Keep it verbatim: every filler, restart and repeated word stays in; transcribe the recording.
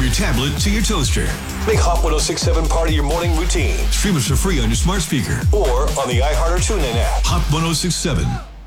your tablet to your toaster. Make Hot one oh six point seven part of your morning routine. Stream us for free on your smart speaker or on the iHeart or TuneIn app. Hot one oh six point seven.